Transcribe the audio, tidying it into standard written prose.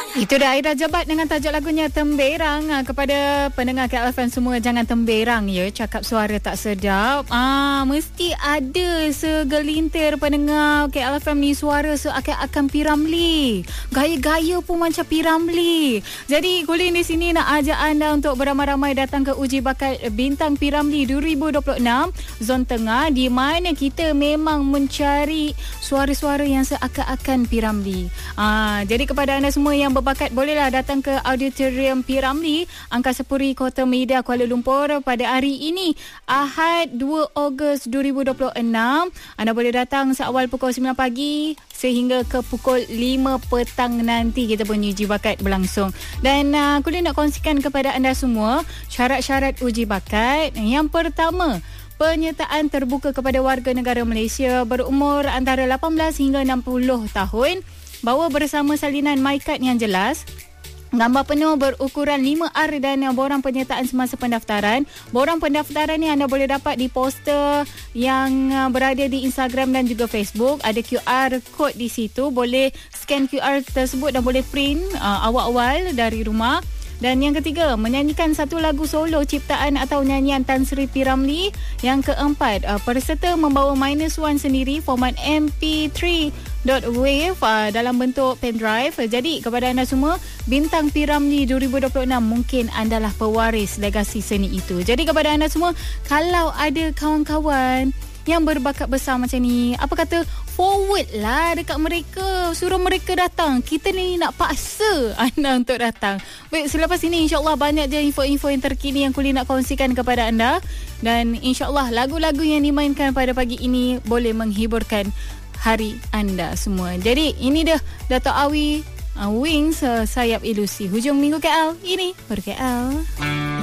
Itu dah Aira Jabat dengan tajuk lagunya Temberang. Kepada pendengar KLFM semua, jangan temberang ya, cakap suara tak sedap. Mesti ada segelintir pendengar KLFM ni suara seakan-akan P. Ramlee. Gaya-gaya pun macam P. Ramlee. Jadi Kulin di sini nak ajak anda untuk beramai-ramai datang ke uji bakat Bintang P. Ramlee 2026 Zon Tengah, di mana kita memang mencari suara-suara yang seakan-akan P. Ramlee. Jadi kepada anda semua yang berbakat, bolehlah datang ke Auditorium P. Ramlee, Angkasa Puri, Kota Medan, Kuala Lumpur pada hari ini, Ahad 2 Ogos 2026. Anda boleh datang seawal pukul 9 pagi sehingga ke pukul 5 petang nanti kita punya uji bakat berlangsung. Dan Kulin nak kongsikan kepada anda semua syarat-syarat uji bakat. Yang pertama, penyertaan terbuka kepada warga negara Malaysia berumur antara 18 hingga 60 tahun. Bawa bersama salinan MyCard yang jelas, gambar penuh berukuran 5R dan borang penyertaan semasa pendaftaran. Borang pendaftaran ni anda boleh dapat di poster yang berada di Instagram dan juga Facebook. Ada QR code di situ. Boleh scan QR tersebut dan boleh print awal-awal dari rumah. Dan yang ketiga, menyanyikan satu lagu solo ciptaan atau nyanyian Tan Sri P. Ramlee. Yang keempat, peserta membawa -1 sendiri, format MP3.wave dalam bentuk pendrive. Jadi kepada anda semua, Bintang P. Ramlee 2026 mungkin adalah pewaris legasi seni itu. Jadi kepada anda semua, kalau ada kawan-kawan yang berbakat besar macam ni, apa kata, forward lah dekat mereka, suruh mereka datang. Kita ni nak paksa anda untuk datang. Baik, selepas ini insyaAllah banyak je info-info yang terkini yang Kulin nak kongsikan kepada anda. Dan insyaAllah lagu-lagu yang dimainkan pada pagi ini boleh menghiburkan hari anda semua. Jadi ini dia Dato' Awi, Wings, Sayap Ilusi. Hujung minggu KL ini, ber KL.